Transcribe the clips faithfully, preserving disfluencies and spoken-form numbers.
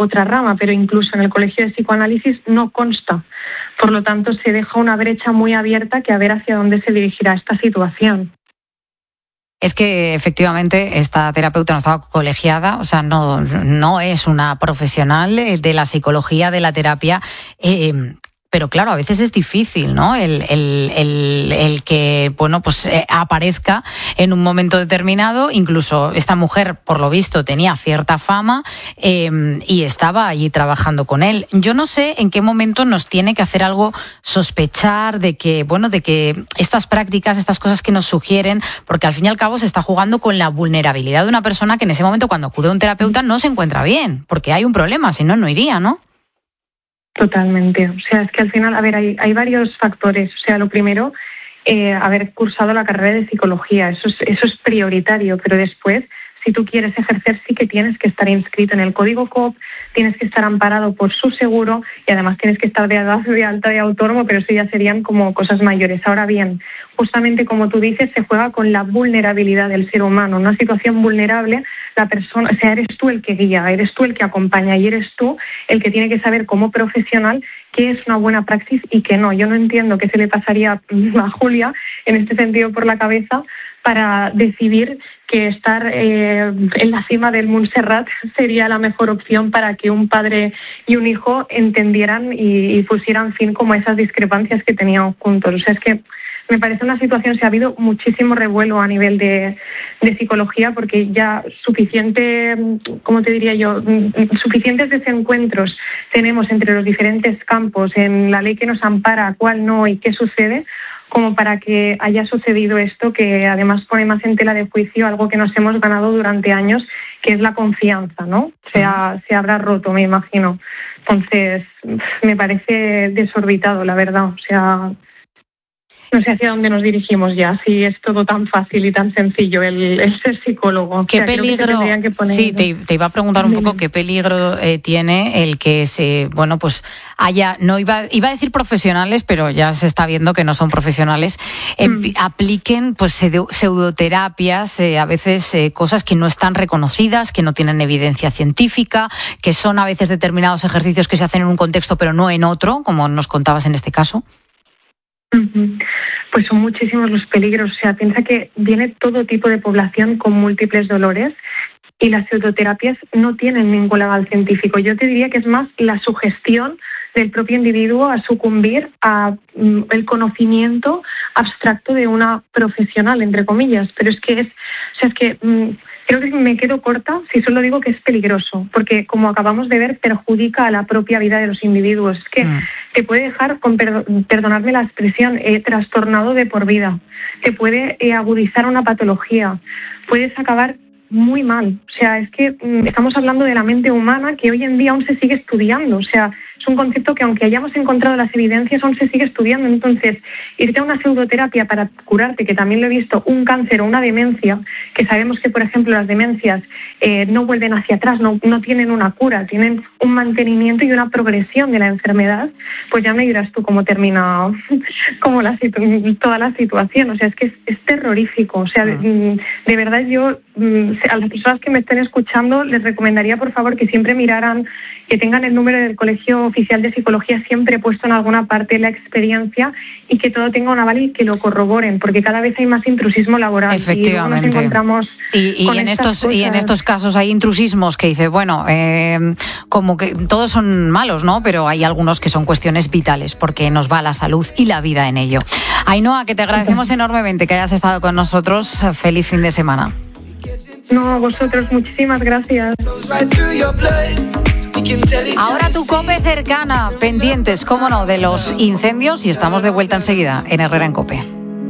otra rama, pero incluso en el Colegio de Psicoanálisis no consta. Por lo tanto, se deja una brecha muy abierta que a ver hacia dónde se dirigirá esta situación. Es que efectivamente esta terapeuta no estaba colegiada, o sea, no, no es una profesional de la psicología, de la terapia. Eh, Pero claro, a veces es difícil, ¿no? El, el, el, el que, bueno, pues eh, aparezca en un momento determinado. Incluso esta mujer, por lo visto, tenía cierta fama eh, y estaba allí trabajando con él. Yo no sé en qué momento nos tiene que hacer algo sospechar de que, bueno, de que estas prácticas, estas cosas que nos sugieren, porque al fin y al cabo se está jugando con la vulnerabilidad de una persona que en ese momento, cuando acude a un terapeuta, no se encuentra bien, porque hay un problema, si no, no iría, ¿no? Totalmente. O sea, es que al final, a ver, hay, hay varios factores. O sea, lo primero, eh, haber cursado la carrera de psicología, eso es, eso es prioritario, pero después, si tú quieres ejercer, sí que tienes que estar inscrito en el código C O P, tienes que estar amparado por su seguro y además tienes que estar de, de alta de autónomo, pero eso ya serían como cosas mayores. Ahora bien, justamente como tú dices, se juega con la vulnerabilidad del ser humano. En una situación vulnerable, la persona, o sea, eres tú el que guía, eres tú el que acompaña y eres tú el que tiene que saber como profesional qué es una buena praxis y qué no. Yo no entiendo qué se le pasaría a Julia en este sentido por la cabeza para decidir que estar eh, en la cima del Montserrat sería la mejor opción para que un padre y un hijo entendieran y, y pusieran fin como a esas discrepancias que tenían juntos. O sea, es que me parece una situación, se ha habido muchísimo revuelo a nivel de, de psicología porque ya suficiente, ¿cómo te diría yo? Suficientes desencuentros tenemos entre los diferentes campos en la ley que nos ampara, cuál no y qué sucede, como para que haya sucedido esto, que además pone más en tela de juicio algo que nos hemos ganado durante años, que es la confianza, ¿no? Se, ha, se habrá roto, me imagino. Entonces, me parece desorbitado, la verdad. O sea, no sé hacia dónde nos dirigimos ya, si es todo tan fácil y tan sencillo el, el ser psicólogo. ¿Qué o sea, peligro? Que que poner... Sí, te, te iba a preguntar un poco qué peligro eh, tiene el que se, bueno, pues haya, no iba, iba a decir profesionales, pero ya se está viendo que no son profesionales, eh, mm. apliquen pues pseudoterapias, eh, a veces eh, cosas que no están reconocidas, que no tienen evidencia científica, que son a veces determinados ejercicios que se hacen en un contexto pero no en otro, como nos contabas en este caso. Pues son muchísimos los peligros. O sea, piensa que viene todo tipo de población con múltiples dolores y las pseudoterapias no tienen ningún aval científico. Yo te diría que es más la sugestión del propio individuo a sucumbir a mm, el conocimiento abstracto de una profesional, entre comillas. Pero es que es, o sea, es que mm, creo que me quedo corta si solo digo que es peligroso, porque como acabamos de ver, perjudica a la propia vida de los individuos. Es que mm. te puede dejar, con perdon, perdonadme la expresión, eh, trastornado de por vida. Te puede eh, agudizar una patología. Puedes acabar muy mal. O sea, es que mm, estamos hablando de la mente humana que hoy en día aún se sigue estudiando. O sea, es un concepto que aunque hayamos encontrado las evidencias, aún se sigue estudiando. Entonces, irte a una pseudoterapia para curarte, que también lo he visto, un cáncer o una demencia, que sabemos que, por ejemplo, las demencias eh, no vuelven hacia atrás, no, no tienen una cura, tienen un mantenimiento y una progresión de la enfermedad, pues ya me dirás tú cómo termina cómo la situ- toda la situación. O sea, es que es, es terrorífico. O sea, de, de verdad yo a las personas que me estén escuchando les recomendaría, por favor, que siempre miraran, que tengan el número del Colegio Oficial de Psicología siempre puesto en alguna parte la experiencia y que todo tenga un aval y que lo corroboren, porque cada vez hay más intrusismo laboral. Efectivamente. Y nos encontramos y, y, en estos, y en estos casos hay intrusismos que dice, bueno, eh, como que todos son malos, ¿no? Pero hay algunos que son cuestiones vitales porque nos va la salud y la vida en ello. Ainhoa, que te agradecemos enormemente que hayas estado con nosotros. Feliz fin de semana. No, a vosotros, muchísimas gracias. Ahora tu COPE cercana, pendientes, cómo no, de los incendios y estamos de vuelta enseguida en Herrera en COPE.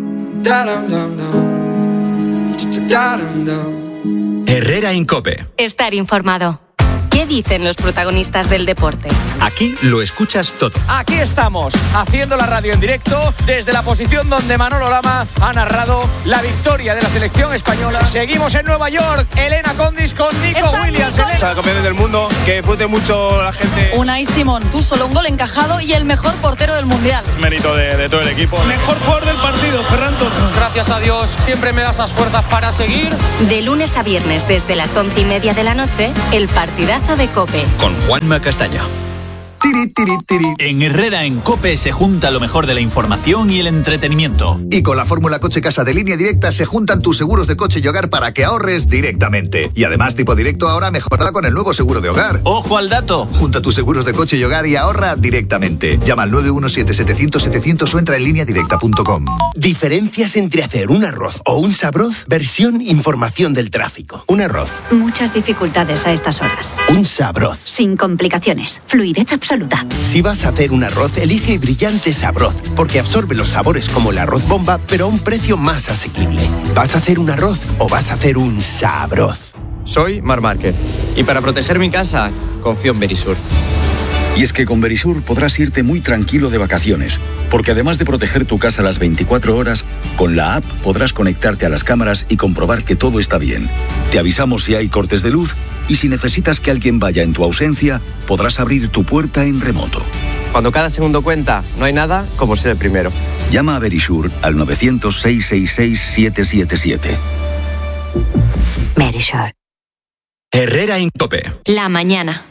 Herrera en COPE. Estar informado. ¿Qué dicen los protagonistas del deporte? Aquí lo escuchas todo. Aquí estamos, haciendo la radio en directo desde la posición donde Manolo Lama ha narrado la victoria de la selección española. Seguimos en Nueva York, Elena Condis con Nico Williams. O sea, campeones del mundo, que disfrute mucho la gente. Unai Simón, tú solo un gol encajado y el mejor portero del Mundial. Es mérito de, de todo el equipo. Mejor jugador del partido, Ferran Torres. Gracias a Dios, siempre me da esas fuerzas para seguir. De lunes a viernes, desde las once y media de la noche, el partidazo equipazo de COPE. Con Juanma Castaño. Tiri, tiri, tiri. En Herrera en COPE se junta lo mejor de la información y el entretenimiento. Y con la fórmula Coche Casa de Línea Directa se juntan tus seguros de coche y hogar para que ahorres directamente. Y además Tipo Directo ahora mejorará con el nuevo seguro de hogar. ¡Ojo al dato! Junta tus seguros de coche y hogar y ahorra directamente. Llama al nueve uno siete, setecientos, setecientos o entra en línea directa punto com. Diferencias entre hacer un arroz o un sabroz. Versión información del tráfico. Un arroz. Muchas dificultades a estas horas. Un sabroz. Sin complicaciones. Fluidez absoluta. Si vas a hacer un arroz, elige Brillante Sabroz, porque absorbe los sabores como el arroz bomba, pero a un precio más asequible. ¿Vas a hacer un arroz o vas a hacer un sabroz? Soy Mar Márquez y para proteger mi casa, confío en Verisur. Y es que con Verisur podrás irte muy tranquilo de vacaciones, porque además de proteger tu casa las veinticuatro horas, con la app podrás conectarte a las cámaras y comprobar que todo está bien. Te avisamos si hay cortes de luz y si necesitas que alguien vaya en tu ausencia, podrás abrir tu puerta en remoto. Cuando cada segundo cuenta, no hay nada como ser el primero. Llama a Verisur al novecientos, seiscientos sesenta y seis, siete siete siete. Verisur. Herrera en COPE. La mañana.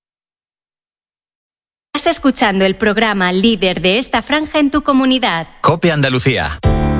Estás escuchando el programa líder de esta franja en tu comunidad. COPE Andalucía.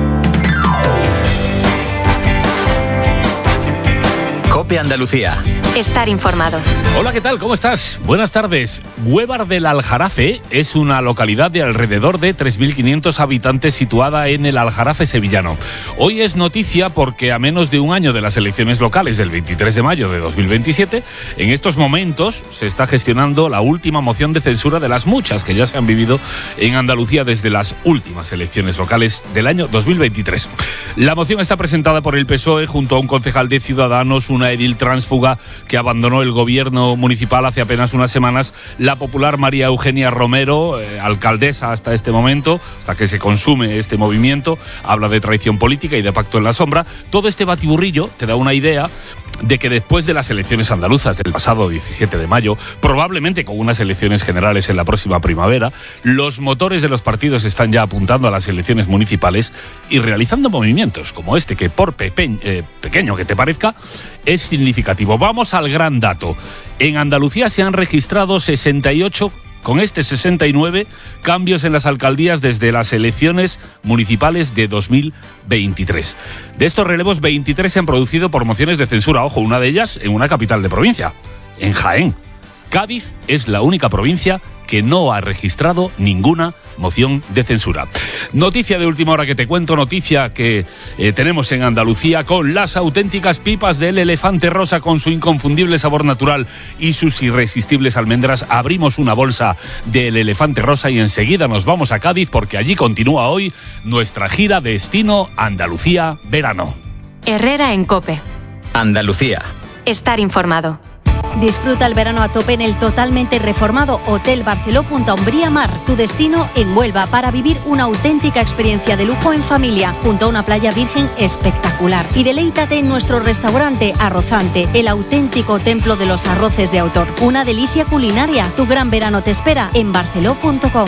COPE Andalucía. Estar informado. Hola, ¿qué tal? ¿Cómo estás? Buenas tardes. Huévar del Aljarafe es una localidad de alrededor de tres mil quinientos habitantes situada en el Aljarafe sevillano. Hoy es noticia porque a menos de un año de las elecciones locales del veintitrés de mayo de dos mil veintisiete, en estos momentos se está gestionando la última moción de censura de las muchas que ya se han vivido en Andalucía desde las últimas elecciones locales del año dos mil veintitrés. La moción está presentada por el P S O E junto a un concejal de Ciudadanos, una edil tránsfuga que abandonó el gobierno municipal hace apenas unas semanas, la popular María Eugenia Romero, eh, alcaldesa hasta este momento, hasta que se consume este movimiento, habla de traición política y de pacto en la sombra. Todo este batiburrillo te da una idea de que después de las elecciones andaluzas del pasado diecisiete de mayo, probablemente con unas elecciones generales en la próxima primavera, los motores de los partidos están ya apuntando a las elecciones municipales y realizando movimientos como este, que por pepe- eh, pequeño que te parezca, es significativo. Vamos al gran dato. En Andalucía se han registrado sesenta y ocho, con este sesenta y nueve, cambios en las alcaldías desde las elecciones municipales de dos mil veintitrés. De estos relevos, veintitrés se han producido por mociones de censura. Ojo, una de ellas en una capital de provincia, en Jaén. Cádiz es la única provincia que no ha registrado ninguna moción de censura. Noticia de última hora que te cuento, noticia que eh, tenemos en Andalucía con las auténticas pipas del Elefante Rosa con su inconfundible sabor natural y sus irresistibles almendras. Abrimos una bolsa del Elefante Rosa y enseguida nos vamos a Cádiz porque allí continúa hoy nuestra gira Destino Andalucía Verano. Herrera en COPE. Andalucía. Estar informado. Disfruta el verano a tope en el totalmente reformado Hotel Barceló Punta Umbría Mar, tu destino en Huelva, para vivir una auténtica experiencia de lujo en familia, junto a una playa virgen espectacular. Y deleítate en nuestro restaurante Arrozante, el auténtico templo de los arroces de autor. Una delicia culinaria. Tu gran verano te espera en barceló punto com.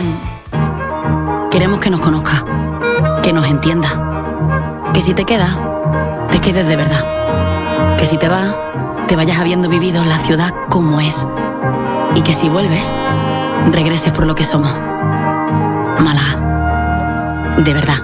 Queremos que nos conozca, que nos entienda, que si te quedas, te quedes de verdad, que si te vas, te vayas habiendo vivido la ciudad como es, y que si vuelves, regreses por lo que somos. Málaga, de verdad.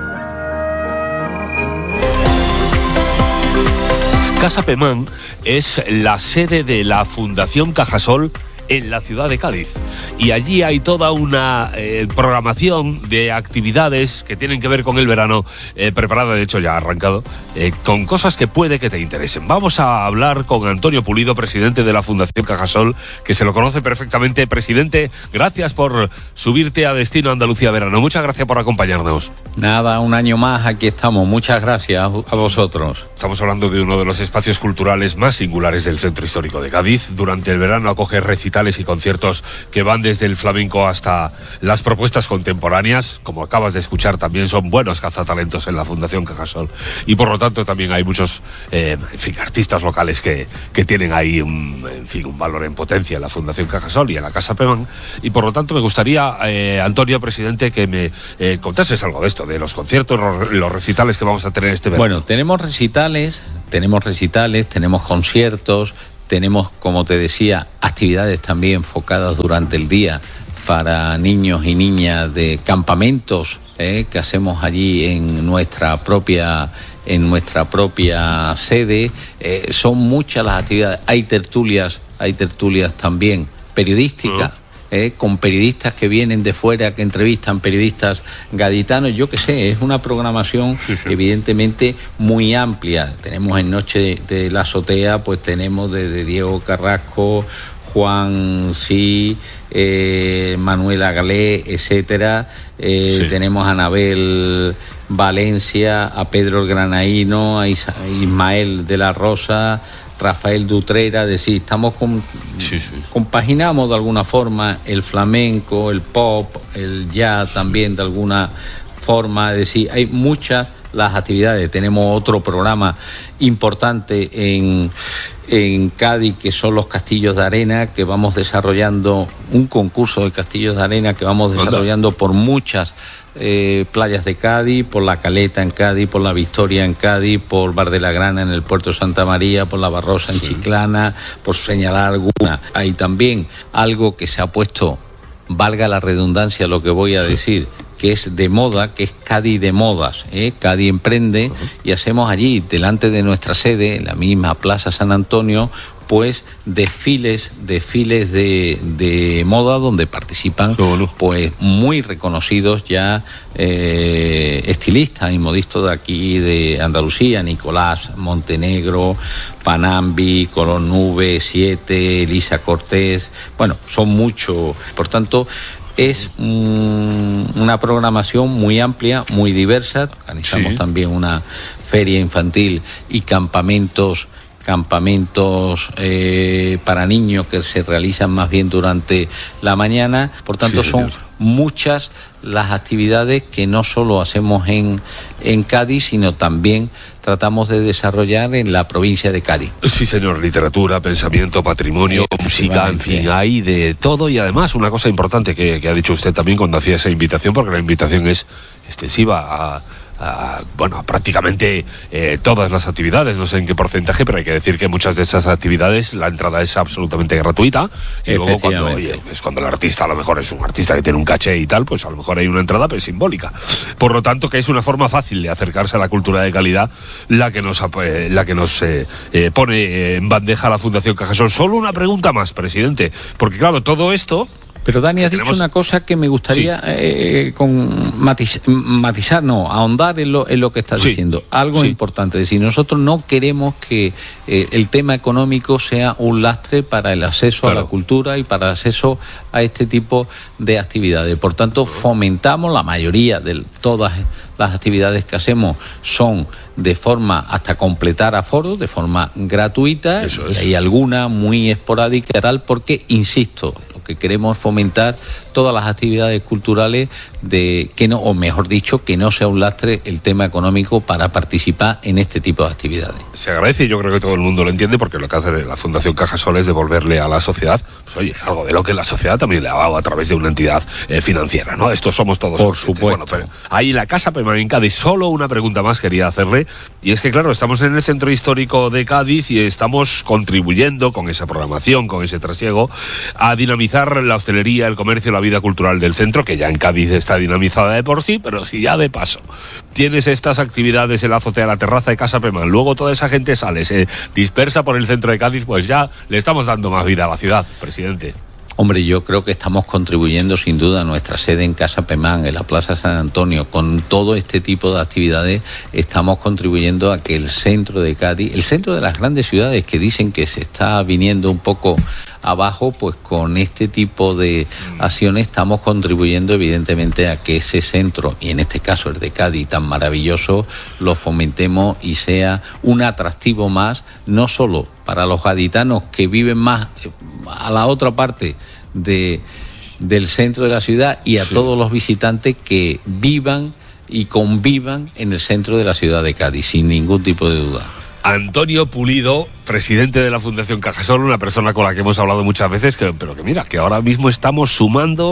Casa Pemán es la sede de la Fundación Cajasol en la ciudad de Cádiz. Y allí hay toda una eh, programación de actividades que tienen que ver con el verano, eh, preparada, de hecho ya ha arrancado, eh, con cosas que puede que te interesen. Vamos a hablar con Antonio Pulido, presidente de la Fundación Cajasol, que se lo conoce perfectamente. Presidente, gracias por subirte a Destino Andalucía Verano. Muchas gracias por acompañarnos. Nada, un año más, aquí estamos. Muchas gracias a vosotros. Estamos hablando de uno de los espacios culturales más singulares del centro histórico de Cádiz. Durante el verano acoge recitales y conciertos que van desde el flamenco hasta las propuestas contemporáneas. Como acabas de escuchar, también son buenos cazatalentos en la Fundación Cajasol. Y por lo tanto también hay muchos eh, en fin, artistas locales que, que tienen ahí un, en fin, un valor en potencia en la Fundación Cajasol y en la Casa Pemán. Y por lo tanto me gustaría, eh, Antonio, presidente, que me eh, contases algo de esto, de los conciertos, los recitales que vamos a tener este verano. Bueno, tenemos recitales, tenemos recitales, tenemos conciertos, tenemos, como te decía, actividades también enfocadas durante el día para niños y niñas de campamentos eh, que hacemos allí en nuestra propia en nuestra propia sede. Eh, son muchas las actividades. Hay tertulias, hay tertulias también periodísticas. Uh-huh. Eh, con periodistas que vienen de fuera, que entrevistan periodistas gaditanos, yo qué sé, es una programación sí, sí. evidentemente muy amplia. Tenemos en Noche de la Azotea, pues tenemos desde Diego Carrasco, Juan Sí, eh, Manuela Galé, etcétera. Eh, sí. Tenemos a Anabel Valencia, a Pedro el Granaíno, a Isa- Ismael de la Rosa, Rafael Dutrera. Es decir, estamos con, sí, sí. compaginamos de alguna forma el flamenco, el pop, el jazz también de alguna forma. Es decir, hay muchas las actividades. Tenemos otro programa importante en, en Cádiz, que son los castillos de arena, que vamos desarrollando un concurso de castillos de arena que vamos desarrollando por muchas Eh, playas de Cádiz, por la Caleta en Cádiz, por la Victoria en Cádiz, por Bar de la Grana en el puerto de Santa María, por la Barrosa en sí. Chiclana, por señalar alguna. Hay también algo que se ha puesto, valga la redundancia lo que voy a sí. decir, que es de moda, que es Cádiz de modas, ¿eh? Cádiz emprende uh-huh. y hacemos allí, delante de nuestra sede, en la misma Plaza San Antonio, pues desfiles, desfiles de, de moda donde participan pues muy reconocidos ya eh, estilistas y modistas de aquí de Andalucía, Nicolás Montenegro, Panambi, Color Nube, Siete, Elisa Cortés, bueno, son muchos, por tanto es um, una programación muy amplia, muy diversa. Organizamos sí. también una feria infantil y campamentos campamentos eh, para niños que se realizan más bien durante la mañana. Por tanto, sí, son muchas las actividades que no solo hacemos en, en Cádiz, sino también tratamos de desarrollar en la provincia de Cádiz. Sí, señor, literatura, pensamiento, patrimonio, eh, música, en fin, hay de todo. Y además, una cosa importante que, que ha dicho usted también cuando hacía esa invitación, porque la invitación es extensiva a... Uh, bueno, prácticamente eh, todas las actividades, no sé en qué porcentaje, pero hay que decir que muchas de esas actividades la entrada es absolutamente gratuita y luego cuando oye, es cuando el artista a lo mejor es un artista que tiene un caché y tal, pues a lo mejor hay una entrada pues simbólica. Por lo tanto, que es una forma fácil de acercarse a la cultura de calidad la que nos eh, la que nos eh, eh, pone en bandeja la Fundación Cajasol. Solo una pregunta más, presidente, porque claro, todo esto... Pero Dani, has dicho una cosa que me gustaría sí. eh, con matiz, matizar, no, ahondar en lo, en lo que estás sí. diciendo. Algo sí. importante, es decir, nosotros no queremos que eh, el tema económico sea un lastre para el acceso claro. a la cultura y para el acceso a este tipo de actividades. Por tanto, fomentamos la mayoría de todas las actividades que hacemos son de forma hasta completar aforo, de forma gratuita, Eso es. y hay alguna muy esporádica tal, porque, insisto, que queremos fomentar todas las actividades culturales de que no, o mejor dicho, que no sea un lastre el tema económico para participar en este tipo de actividades. Se agradece y yo creo que todo el mundo lo entiende, porque lo que hace la Fundación Cajasol es devolverle a la sociedad, pues oye, algo de lo que la sociedad también le ha dado a través de una entidad eh, financiera, ¿no? Estos somos todos. Por supuesto. Bueno, pero ahí la Casa Pemán en Cádiz, solo una pregunta más quería hacerle, y es que claro, estamos en el centro histórico de Cádiz y estamos contribuyendo con esa programación, con ese trasiego, a dinamizar la hostelería, el comercio, la vida cultural del centro, que ya en Cádiz está dinamizada de por sí, pero si ya de paso tienes estas actividades en la azotea, la terraza de Casa Pemán, luego toda esa gente sale, se dispersa por el centro de Cádiz, pues ya le estamos dando más vida a la ciudad, presidente. Hombre, yo creo que estamos contribuyendo sin duda a nuestra sede en Casa Pemán, en la Plaza San Antonio, con todo este tipo de actividades estamos contribuyendo a que el centro de Cádiz, el centro de las grandes ciudades que dicen que se está viniendo un poco abajo, pues con este tipo de acciones estamos contribuyendo evidentemente a que ese centro, y en este caso el de Cádiz tan maravilloso, lo fomentemos y sea un atractivo más, no solo para los gaditanos que viven más a la otra parte de, del centro de la ciudad, y a sí. todos los visitantes que vivan y convivan en el centro de la ciudad de Cádiz, sin ningún tipo de duda. Antonio Pulido, presidente de la Fundación Cajasol, una persona con la que hemos hablado muchas veces, que, pero que mira, que ahora mismo estamos sumando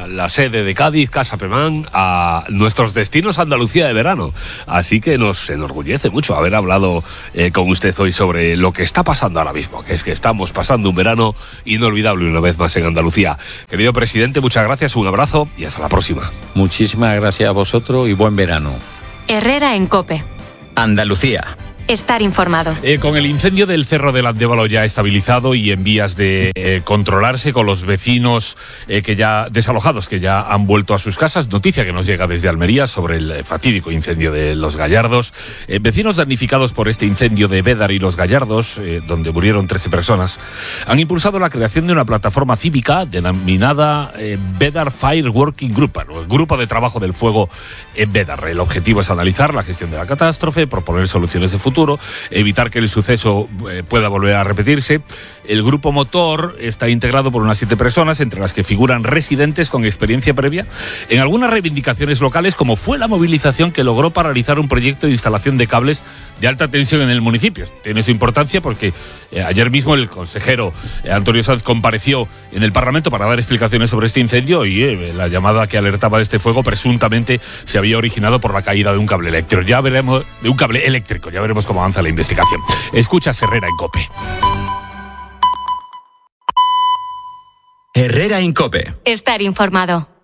la sede de Cádiz, Casa Pemán, a nuestros destinos Andalucía de verano. Así que nos enorgullece mucho haber hablado eh, con usted hoy sobre lo que está pasando ahora mismo, que es que estamos pasando un verano inolvidable una vez más en Andalucía. Querido presidente, muchas gracias, un abrazo y hasta la próxima. Muchísimas gracias a vosotros y buen verano. Herrera en COPE. Andalucía. Estar informado. Eh, con el incendio del Cerro del Andévalo ya estabilizado y en vías de eh, controlarse, con los vecinos eh, que ya desalojados que ya han vuelto a sus casas, noticia que nos llega desde Almería sobre el fatídico incendio de Los Gallardos. Eh, vecinos damnificados por este incendio de Bédar y Los Gallardos, eh, donde murieron trece personas, han impulsado la creación de una plataforma cívica denominada eh, Bédar Fire Working Group, el grupo de trabajo del fuego en Bédar. El objetivo es analizar la gestión de la catástrofe, proponer soluciones de futuro, evitar que el suceso eh, pueda volver a repetirse. El grupo motor está integrado por unas siete personas, entre las que figuran residentes con experiencia previa en algunas reivindicaciones locales, como fue la movilización que logró paralizar un proyecto de instalación de cables de alta tensión en el municipio. Tiene su importancia porque eh, ayer mismo el consejero eh, Antonio Sanz compareció en el Parlamento para dar explicaciones sobre este incendio y eh, la llamada que alertaba de este fuego presuntamente se había originado por la caída de un cable eléctrico. Ya veremos, de un cable eléctrico, ya veremos cómo avanza la investigación. Escucha Herrera en COPE. Herrera en COPE. Estar informado.